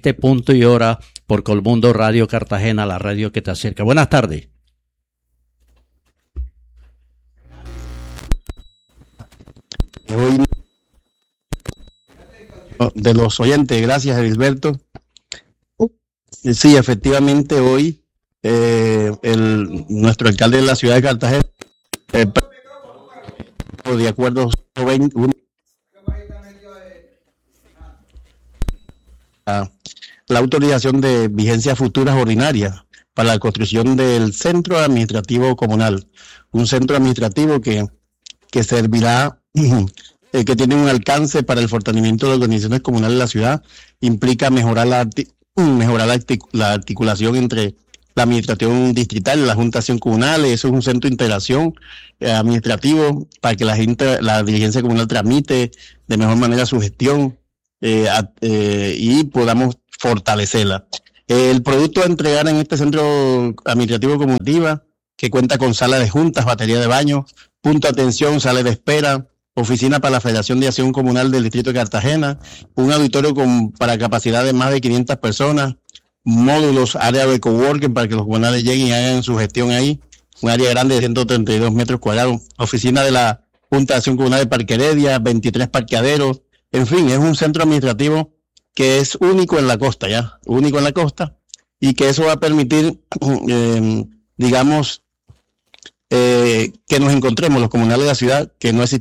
7, punto y hora, por Colmundo Radio Cartagena, la radio que te acerca. Buenas tardes. Hoy de los oyentes, gracias Edilberto. Sí, efectivamente hoy nuestro alcalde de la ciudad de Cartagena, de acuerdo la autorización de vigencias futuras ordinarias para la construcción del centro administrativo comunal, un centro administrativo que servirá, que tiene un alcance para el fortalecimiento de las organizaciones comunales de la ciudad, implica mejorar la articulación entre la administración distrital y la Junta de Acción Comunal. Eso es un centro de integración administrativo para que la dirigencia comunal tramite de mejor manera su gestión y podamos fortalecerla. El producto a entregar en este centro administrativo comunitativa, que cuenta con sala de juntas, batería de baño, punto de atención, sala de espera, oficina para la Federación de Acción Comunal del Distrito de Cartagena, un auditorio para capacidad de más de 500 personas, módulos, área de coworking para que los comunales lleguen y hagan su gestión ahí, un área grande de 132 metros cuadrados, oficina de la Junta de Acción Comunal de Parque Heredia, 23 parqueaderos, en fin, es un centro administrativo que es único en la costa, y que eso va a permitir, que nos encontremos los comunales de la ciudad, que no existen